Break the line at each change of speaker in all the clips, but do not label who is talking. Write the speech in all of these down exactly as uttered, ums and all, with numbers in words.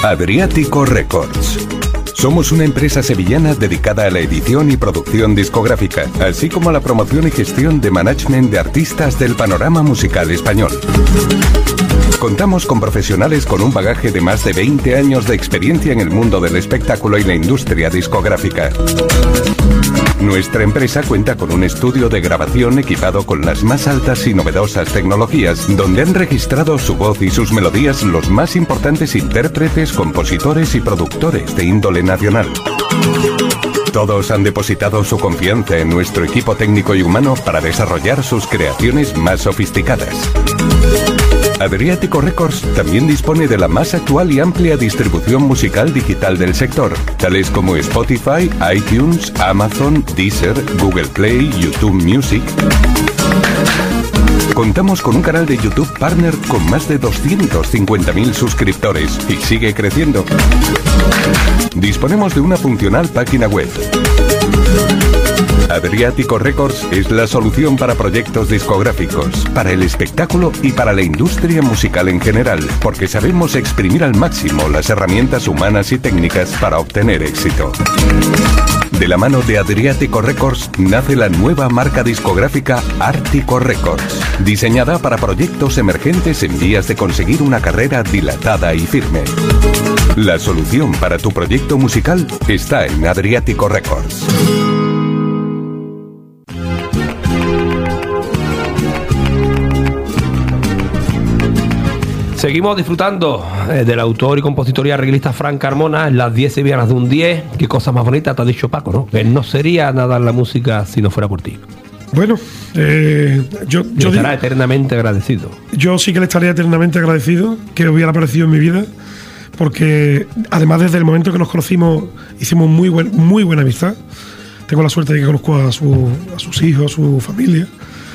Adriático Records. Somos una empresa sevillana dedicada a la edición y producción discográfica, así como a la promoción y gestión de management de artistas del panorama musical español. Contamos con profesionales con un bagaje de más de veinte años de experiencia en el mundo del espectáculo y la industria discográfica. Nuestra empresa cuenta con un estudio de grabación equipado con las más altas y novedosas tecnologías, donde han registrado su voz y sus melodías los más importantes intérpretes, compositores y productores de índole nacional. Todos han depositado su confianza en nuestro equipo técnico y humano para desarrollar sus creaciones más sofisticadas. Adriático Records también dispone de la más actual y amplia distribución musical digital del sector, tales como Spotify, iTunes, Amazon, Deezer, Google Play, YouTube Music. Contamos con un canal de YouTube Partner con más de doscientos cincuenta mil suscriptores y sigue creciendo. Disponemos de una funcional página web. Adriático Records es la solución para proyectos discográficos, para el espectáculo y para la industria musical en general, porque sabemos exprimir al máximo las herramientas humanas y técnicas para obtener éxito. De la mano de Adriático Records nace la nueva marca discográfica Ártico Records, diseñada para proyectos emergentes en vías de conseguir una carrera dilatada y firme. La solución para tu proyecto musical está en Adriático Records.
Seguimos disfrutando eh, del autor y compositor y arreglista Fran Carmona en las diez sevillanas de un diez. Qué cosa más bonita te ha dicho Paco, ¿no? Que no sería nada la música si no fuera por ti.
Bueno, eh, yo, yo
estará digo, eternamente agradecido.
Yo sí que le estaría eternamente agradecido que hubiera aparecido en mi vida, porque además desde el momento que nos conocimos hicimos muy, buen, muy buena amistad. Tengo la suerte de que conozco a, su, a sus hijos, a su familia,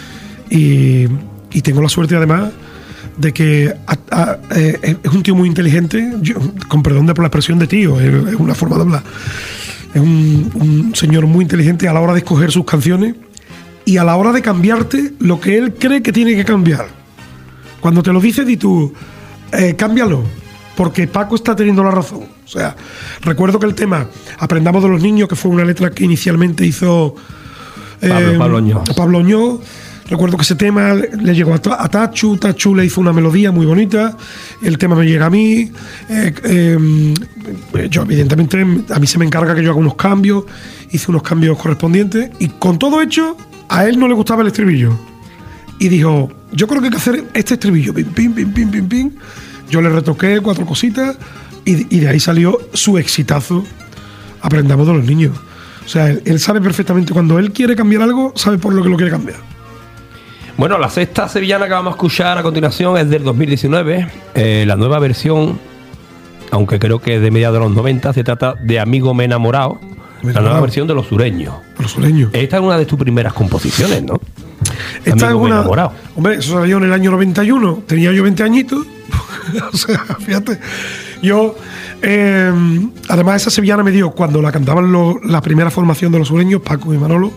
y, y tengo la suerte además de que a, a, eh, es un tío muy inteligente, yo, con perdón de por la expresión de tío, es, es una forma de hablar. Es un, un señor muy inteligente a la hora de escoger sus canciones y a la hora de cambiarte lo que él cree que tiene que cambiar. Cuando te lo dice, di tú, eh, cámbialo, porque Paco está teniendo la razón. O sea, recuerdo que el tema Aprendamos de los niños, que fue una letra que inicialmente hizo eh,
Pablo, Pablo Oñó.
Pablo Oñó. Recuerdo que ese tema le llegó a Tachu, Tachu le hizo una melodía muy bonita, el tema me llega a mí, eh, eh, yo evidentemente a mí se me encarga que yo haga unos cambios, hice unos cambios correspondientes y con todo hecho, a él no le gustaba el estribillo y dijo, yo creo que hay que hacer este estribillo, pim, pim, pim, pim, pim, pim. Yo le retoqué cuatro cositas y, y de ahí salió su exitazo, Aprendamos de los niños. O sea, él, él sabe perfectamente cuando él quiere cambiar algo, sabe por lo que lo quiere cambiar.
Bueno, la sexta sevillana que vamos a escuchar a continuación es del dos mil diecinueve, eh, la nueva versión, aunque creo que es de mediados de los noventa, se trata de Amigo Me Enamorado, me la nueva versión de Los Sureños.
Los Sureños.
Esta es una de tus primeras composiciones, ¿no?
Esta Amigo es una... Enamorado. Hombre, eso salió en el año noventa y uno, tenía yo veinte añitos, o sea, fíjate, yo... Eh, además esa sevillana me dio, cuando la cantaban lo, la primera formación de Los Sureños, Paco y Manolo,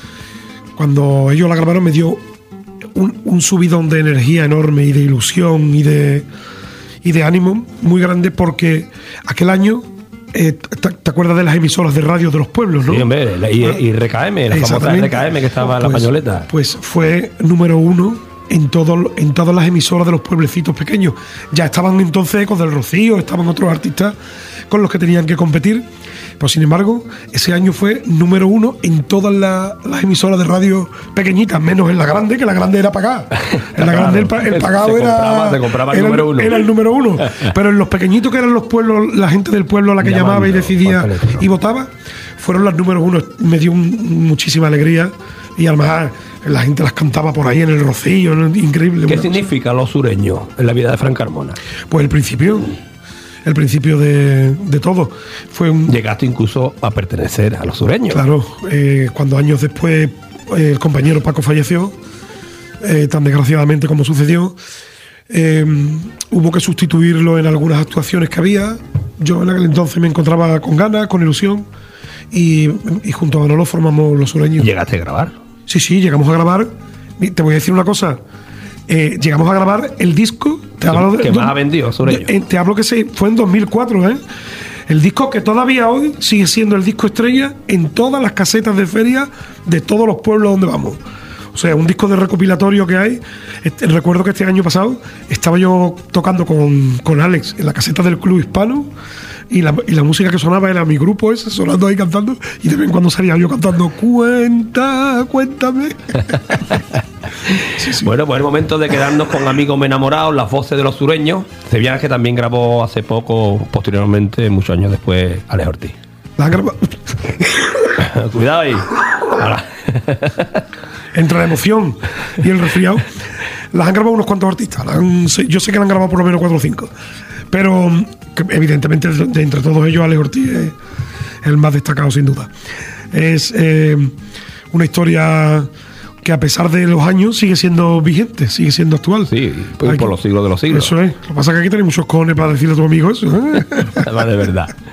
cuando ellos la grabaron me dio... Un, un subidón de energía enorme y de ilusión y de, y de ánimo muy grande, porque aquel año, eh, te, te acuerdas de las emisoras de radio de los pueblos, ¿no?
Sí, hombre, y, y R K M, la famosa R K M que estaba en
pues,
la pañoleta.
Pues fue número uno en, todo, en todas las emisoras de los pueblecitos pequeños. Ya estaban entonces Ecos del Rocío, estaban otros artistas con los que tenían que competir. Pero sin embargo, ese año fue número uno en todas la, las emisoras de radio pequeñitas, menos en la grande, que la grande era pagada. En la grande el, el pagado
se
era,
compraba, se compraba el
era,
número uno.
era el número uno. Pero en los pequeñitos, que eran los pueblos, la gente del pueblo a la que Llamando, llamaba y decidía y votaba, fueron las número uno. Me dio un, muchísima alegría y además la gente las cantaba por ahí en el Rocío, increíble.
¿Qué significa Los Sureños en la vida de Fran Carmona? Pues
el principio... el principio de, de todo. Fue un...
Llegaste incluso a pertenecer a Los Sureños.
Claro, eh, cuando años después eh, el compañero Paco falleció, eh, tan desgraciadamente como sucedió, eh, hubo que sustituirlo en algunas actuaciones que había. Yo en aquel entonces me encontraba con ganas, con ilusión, y, y junto a Manolo formamos Los Sureños.
¿Llegaste a grabar?
Sí, sí, llegamos a grabar. Te voy a decir una cosa. Eh, llegamos a grabar el disco Te hablo de,
que más ha vendido, Sureño.
De, te hablo que se, fue en dos mil cuatro, ¿eh? El disco que todavía hoy sigue siendo el disco estrella en todas las casetas de feria de todos los pueblos donde vamos. O sea, un disco de recopilatorio que hay. Este, recuerdo que este año pasado estaba yo tocando con, con Alex en la caseta del Club Hispano y la, y la música que sonaba era mi grupo ese, sonando ahí cantando, y de vez en cuando salía yo cantando Cuenta, cuéntame. Sí, sí.
Bueno, pues es el momento de quedarnos con Amigos Me Enamorados, las voces de los sureños. Sevillanas que también grabó hace poco, posteriormente, muchos años después, Alex Ortiz.
La han grabado.
Cuidado ahí. Ahora.
Entre la emoción y el resfriado, las han grabado unos cuantos artistas. Han, yo sé que la han grabado por lo menos cuatro o cinco. Pero evidentemente de entre todos ellos Alex Ortiz es el más destacado sin duda. Es eh, una historia que a pesar de los años sigue siendo vigente, sigue siendo actual.
Sí, pues por los siglos de los siglos.
Eso es. Lo que pasa es que aquí tenéis muchos cojones para decirle a tu amigo eso, ¿eh?
De verdad.